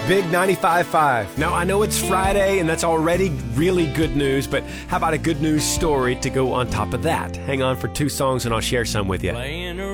Big 95.5. Now, I know it's Friday, and that's already really good news, but how about a good news story to go on top of that? Hang on for 2 songs, and I'll share some with you. Playing